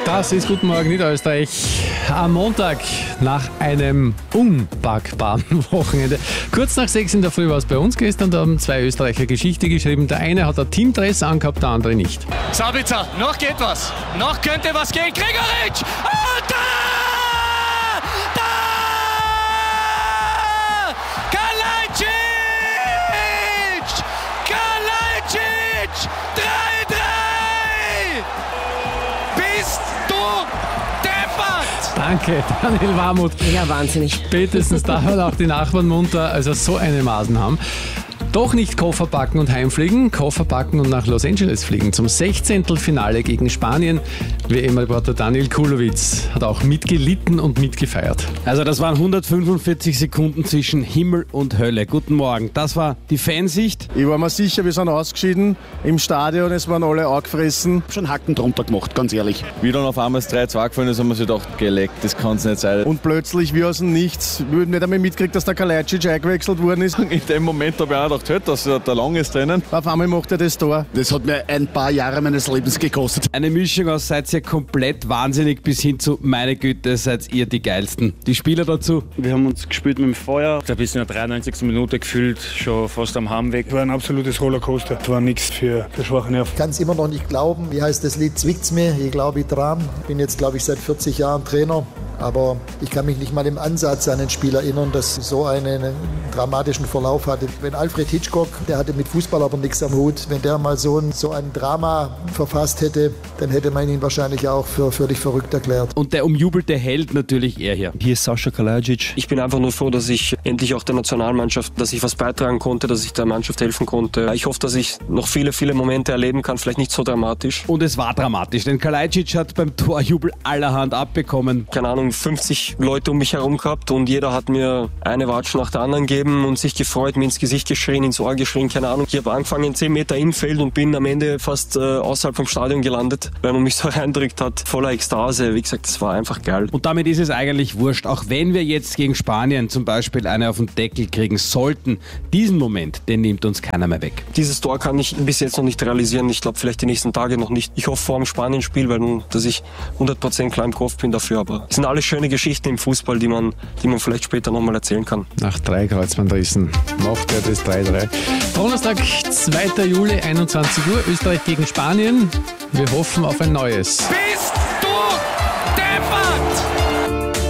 Das ist Guten Morgen Niederösterreich am Montag nach einem unpackbaren Wochenende. Kurz nach 6 in der Früh war es bei uns gestern, da haben zwei Österreicher Geschichte geschrieben. Der eine hat ein Teamdress angehabt, der andere nicht. Sabitzer, noch geht was. Noch könnte was gehen. Gregoritsch! Und da! Da! Kalajdzic! Kalajdzic! 3-3! Bist du deppert! Danke, Daniel Warmuth. Ja, wahnsinnig. Spätestens da hören auch die Nachbarn munter, also so eine Maßen haben. Doch nicht Koffer packen und heimfliegen, Koffer packen und nach Los Angeles fliegen. Zum 16. Finale gegen Spanien. WM-Reporter Daniel Kulowitz hat auch mitgelitten und mitgefeiert. Also das waren 145 Sekunden zwischen Himmel und Hölle. Guten Morgen, das war die Fansicht. Ich war mir sicher, wir sind ausgeschieden im Stadion, es waren alle angefressen. Schon Hacken drunter gemacht, ganz ehrlich. Wie dann auf einmal das 3-2 gefallen ist, haben wir sich gedacht, geleckt, das kann es nicht sein. Und plötzlich, wie aus dem Nichts, wir haben nicht einmal mitgekriegt, dass der Kalajdzic eingewechselt worden ist. In dem Moment habe ich auch gedacht, dass der Lang ist drinnen. Auf einmal macht er das Tor. Das hat mir ein paar Jahre meines Lebens gekostet. Eine Mischung aus seid ihr komplett wahnsinnig bis hin zu meine Güte, seid ihr die Geilsten. Die Spieler dazu? Wir haben uns gespielt mit dem Feuer. Da bis in der 93. Minute gefühlt schon fast am Heimweg. Es war ein absolutes Rollercoaster. Es war nichts für schwache Nerven. Ich kann es immer noch nicht glauben. Wie heißt das Lied? Zwickt's mir? Ich glaube, ich dran. Ich bin jetzt, glaube ich, seit 40 Jahren Trainer. Aber ich kann mich nicht mal im Ansatz an ein Spiel erinnern, das so einen dramatischen Verlauf hatte. Wenn Alfred Hitchcock, der hatte mit Fußball aber nichts am Hut, wenn der mal so ein Drama verfasst hätte, dann hätte man ihn wahrscheinlich auch für völlig verrückt erklärt. Und der umjubelte Held natürlich er hier. Hier ist Sascha Kalajdzic. Ich bin einfach nur froh, dass ich endlich auch der Nationalmannschaft, dass ich was beitragen konnte, dass ich der Mannschaft helfen konnte. Ich hoffe, dass ich noch viele, viele Momente erleben kann, vielleicht nicht so dramatisch. Und es war dramatisch, denn Kalajdzic hat beim Torjubel allerhand abbekommen. Keine Ahnung, 50 Leute um mich herum gehabt und jeder hat mir eine Watsche nach der anderen gegeben und sich gefreut, mir ins Gesicht geschrien, ins Ohr geschrien, keine Ahnung. Ich habe angefangen 10 Meter Infeld und bin am Ende fast außerhalb vom Stadion gelandet, weil man mich so reindrückt hat, voller Ekstase. Wie gesagt, das war einfach geil. Und damit ist es eigentlich wurscht, auch wenn wir jetzt gegen Spanien zum Beispiel eine auf den Deckel kriegen sollten, diesen Moment, den nimmt uns keiner mehr weg. Dieses Tor kann ich bis jetzt noch nicht realisieren. Ich glaube, vielleicht die nächsten Tage noch nicht. Ich hoffe vor dem Spanien-Spiel, weil dass ich 100% klar im Kopf bin dafür. Aber es sind alles schöne Geschichten im Fußball, die man vielleicht später nochmal erzählen kann. Nach 3 Kreuzbandrissen macht er das 3-3. Donnerstag, 2. Juli, 21 Uhr, Österreich gegen Spanien. Wir hoffen auf ein neues. Bist